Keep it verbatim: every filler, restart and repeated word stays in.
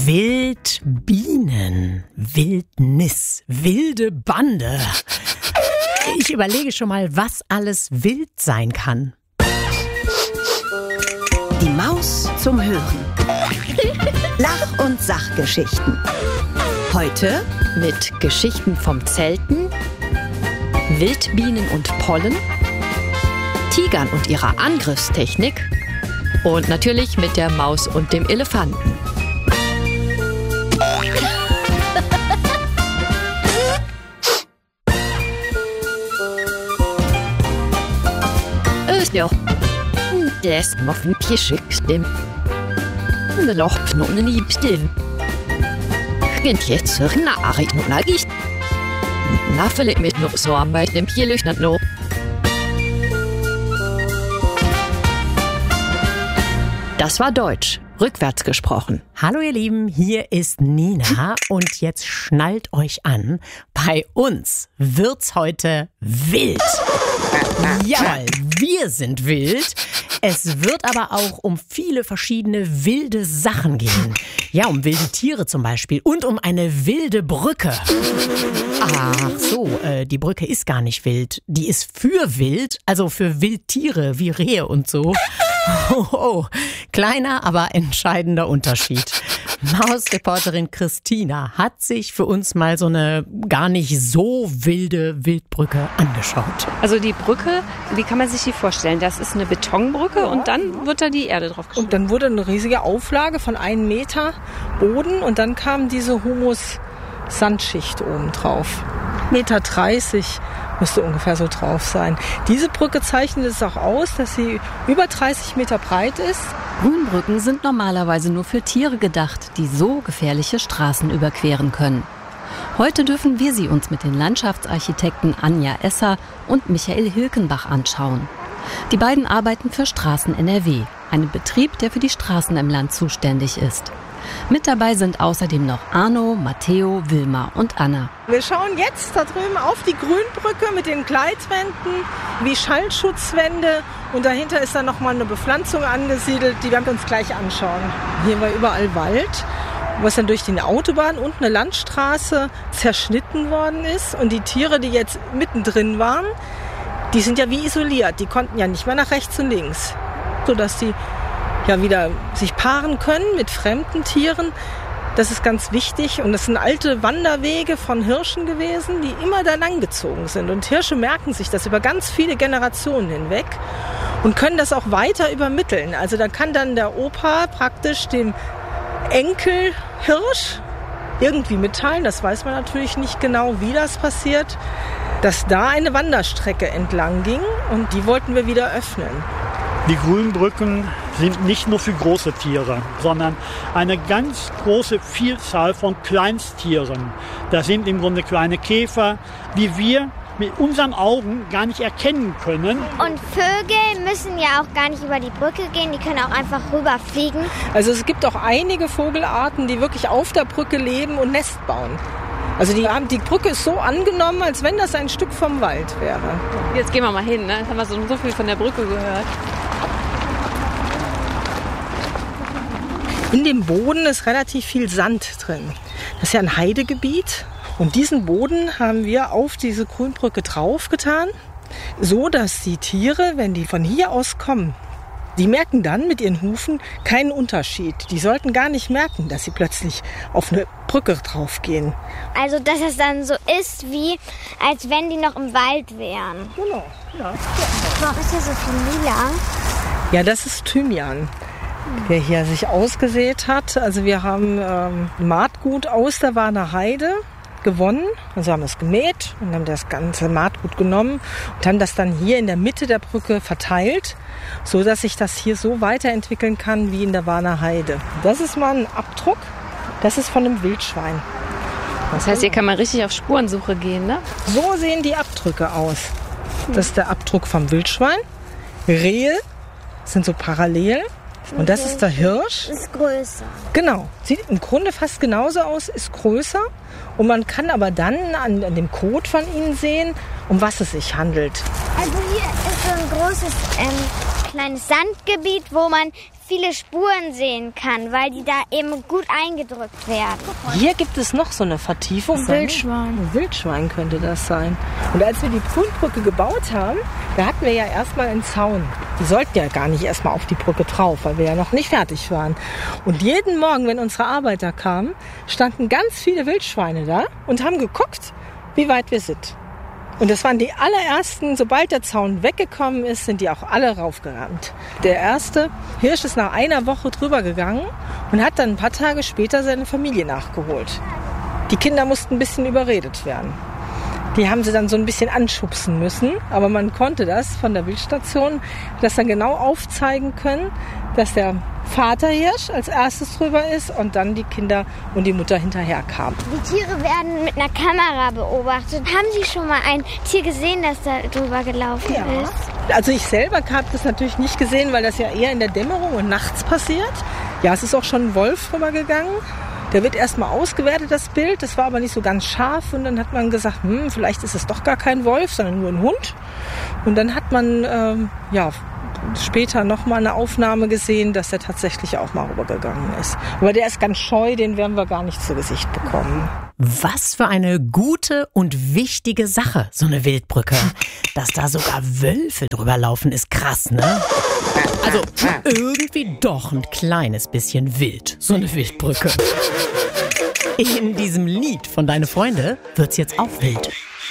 Wildbienen, Wildnis, wilde Bande. Ich überlege schon mal, was alles wild sein kann. Die Maus zum Hören. Lach- und Sachgeschichten. Heute mit Geschichten vom Zelten, Wildbienen und Pollen, Tigern und ihrer Angriffstechnik und natürlich mit der Maus und dem Elefanten. Ja, das macht mich geschickt. Und läuft noch nicht still. Und jetzt na Arit noch nagig. Na vielleicht mit noch so am bei dem hier löchnet noch. Das war Deutsch, rückwärts gesprochen. Hallo ihr Lieben, hier ist Nina und jetzt schnallt euch an, bei uns wird's heute wild. Jawohl, wir sind wild. Es wird aber auch um viele verschiedene wilde Sachen gehen. Ja, um wilde Tiere zum Beispiel und um eine wilde Brücke. Ach so, äh, die Brücke ist gar nicht wild. Die ist für wild, also für Wildtiere wie Rehe und so. Oh, oh, kleiner, aber entscheidender Unterschied. Mausreporterin Christina hat sich für uns mal so eine gar nicht so wilde Wildbrücke angeschaut. Also die Brücke, wie kann man sich die vorstellen? Das ist eine Betonbrücke ja, und dann wird da die Erde drauf geschrieben. Und dann wurde eine riesige Auflage von einem Meter Boden und dann kam diese Humus-Sandschicht oben drauf. Meter dreißig müsste ungefähr so drauf sein. Diese Brücke zeichnet es auch aus, dass sie über dreißig Meter breit ist. Grünbrücken sind normalerweise nur für Tiere gedacht, die so gefährliche Straßen überqueren können. Heute dürfen wir sie uns mit den Landschaftsarchitekten Anja Esser und Michael Hilkenbach anschauen. Die beiden arbeiten für Straßen N R W, einen Betrieb, der für die Straßen im Land zuständig ist. Mit dabei sind außerdem noch Arno, Matteo, Wilma und Anna. Wir schauen jetzt da drüben auf die Grünbrücke mit den Gleitwänden, wie Schallschutzwände. Und dahinter ist dann nochmal eine Bepflanzung angesiedelt, die werden wir uns gleich anschauen. Hier war überall Wald, was dann durch die Autobahn und eine Landstraße zerschnitten worden ist. Und die Tiere, die jetzt mittendrin waren, die sind ja wie isoliert. Die konnten ja nicht mehr nach rechts und links, sodass die ja wieder sich paaren können mit fremden Tieren. Das ist ganz wichtig. Und das sind alte Wanderwege von Hirschen gewesen, die immer da lang gezogen sind. Und Hirsche merken sich das über ganz viele Generationen hinweg und können das auch weiter übermitteln. Also da kann dann der Opa praktisch dem Enkel Hirsch irgendwie mitteilen, das weiß man natürlich nicht genau, wie das passiert, dass da eine Wanderstrecke entlang ging und die wollten wir wieder öffnen. Die Grünbrücken sind nicht nur für große Tiere, sondern eine ganz große Vielzahl von Kleinsttieren. Das sind im Grunde kleine Käfer, die wir mit unseren Augen gar nicht erkennen können. Und Vögel müssen ja auch gar nicht über die Brücke gehen, die können auch einfach rüberfliegen. Also es gibt auch einige Vogelarten, die wirklich auf der Brücke leben und Nest bauen. Also die, die Brücke ist so angenommen, als wenn das ein Stück vom Wald wäre. Jetzt gehen wir mal hin, ne? Jetzt haben wir so, so viel von der Brücke gehört. In dem Boden ist relativ viel Sand drin. Das ist ja ein Heidegebiet. Und diesen Boden haben wir auf diese Grünbrücke draufgetan, so dass die Tiere, wenn die von hier aus kommen, die merken dann mit ihren Hufen keinen Unterschied. Die sollten gar nicht merken, dass sie plötzlich auf eine Brücke draufgehen. Also dass es dann so ist, wie als wenn die noch im Wald wären. Genau, ja. Warum ist hier so viel lila? Ja, das ist Thymian, der hier sich ausgesät hat. Also wir haben ähm, Maatgut aus der Warner Heide gewonnen. Also haben es gemäht und haben das ganze Maatgut genommen und haben das dann hier in der Mitte der Brücke verteilt, so dass sich das hier so weiterentwickeln kann wie in der Warner Heide. Das ist mal ein Abdruck. Das ist von einem Wildschwein. Das heißt, hier kann man richtig auf Spurensuche gehen, ne? So sehen die Abdrücke aus. Das ist der Abdruck vom Wildschwein. Rehe sind so parallel. Und das ist der Hirsch. Ist größer. Genau. Sieht im Grunde fast genauso aus, ist größer. Und man kann aber dann an, an dem Kot von ihnen sehen, um was es sich handelt. Also hier ist so ein großes ähm, kleines Sandgebiet, wo man viele Spuren sehen kann, weil die da eben gut eingedrückt werden. Hier gibt es noch so eine Vertiefung. Wildschwein. Ein Wildschwein könnte das sein. Und als wir die Grünbrücke gebaut haben, da hatten wir ja erstmal einen Zaun. Die sollten ja gar nicht erstmal auf die Brücke drauf, weil wir ja noch nicht fertig waren. Und jeden Morgen, wenn unsere Arbeiter kamen, standen ganz viele Wildschweine da und haben geguckt, wie weit wir sind. Und das waren die allerersten, sobald der Zaun weggekommen ist, sind die auch alle raufgerannt. Der erste Hirsch ist nach einer Woche drüber gegangen und hat dann ein paar Tage später seine Familie nachgeholt. Die Kinder mussten ein bisschen überredet werden. Die haben sie dann so ein bisschen anschubsen müssen, aber man konnte das von der Wildstation, das dann genau aufzeigen können, dass der Vaterhirsch als erstes drüber ist und dann die Kinder und die Mutter hinterher kamen. Die Tiere werden mit einer Kamera beobachtet. Haben Sie schon mal ein Tier gesehen, das da drüber gelaufen Ja. ist? Also ich selber habe das natürlich nicht gesehen, weil das ja eher in der Dämmerung und nachts passiert. Ja, es ist auch schon ein Wolf rübergegangen. Der wird erstmal ausgewertet, das Bild. Das war aber nicht so ganz scharf. Und dann hat man gesagt, hm, vielleicht ist es doch gar kein Wolf, sondern nur ein Hund. Und dann hat man ähm, ja, später nochmal eine Aufnahme gesehen, dass er tatsächlich auch mal rübergegangen ist. Aber der ist ganz scheu, den werden wir gar nicht zu Gesicht bekommen. Was für eine gute und wichtige Sache, so eine Wildbrücke. Dass da sogar Wölfe drüber laufen, ist krass, ne? Also irgendwie doch ein kleines bisschen wild, so eine Wildbrücke. In diesem Lied von Deine Freunde wird's jetzt auch wild.